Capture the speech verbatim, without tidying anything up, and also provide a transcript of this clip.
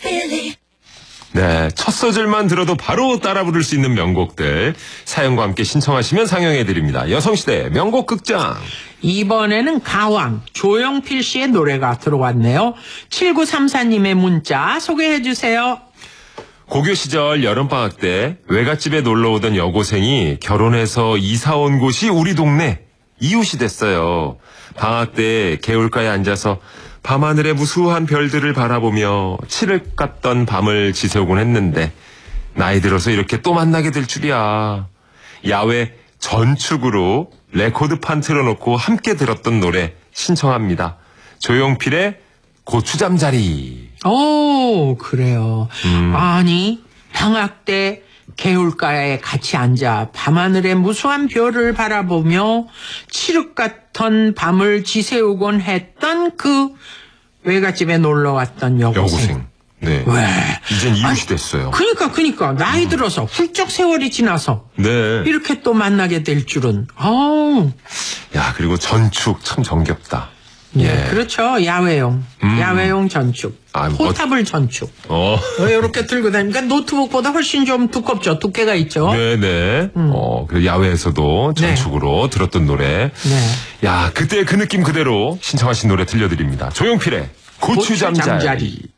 네, 첫 소절만 들어도 바로 따라 부를 수 있는 명곡들 사연과 함께 신청하시면 상영해드립니다. 여성시대 명곡 극장. 이번에는 가왕 조용필 씨의 노래가 들어왔네요. 칠구삼사님의 문자 소개해주세요. 고교 시절 여름방학 때 외갓집에 놀러오던 여고생이 결혼해서 이사온 곳이 우리 동네 이웃이 됐어요. 방학 때 개울가에 앉아서 밤하늘의 무수한 별들을 바라보며 칠흑 같던 밤을 지새우곤 했는데 나이 들어서 이렇게 또 만나게 될 줄이야. 야외 전축으로 레코드판 틀어놓고 함께 들었던 노래 신청합니다. 조용필의 고추잠자리. 오, 그래요. 음. 아니, 방학 때 개울가에 같이 앉아 밤하늘의 무수한 별을 바라보며 칠흑 같던 밤을 지새우곤 했던 그 외갓집에 놀러 왔던 여고생. 여고생. 네. 왜? 이젠 이웃이 아니, 됐어요. 그니까, 그니까. 나이 음. 들어서 훌쩍 세월이 지나서. 네. 이렇게 또 만나게 될 줄은. 어우. 야, 그리고 전축 참 정겹다. 네, 예. 그렇죠. 야외용. 음. 야외용 전축. 아, 포탑을 뭐... 전축. 어. 이렇게 들고 다니니까 노트북보다 훨씬 좀 두껍죠. 두께가 있죠. 네네. 음. 어, 그 야외에서도 전축으로 네. 들었던 노래. 네. 야, 그때 그 느낌 그대로 신청하신 노래 들려드립니다. 조용필의 고추잠자리. 고추잠자리.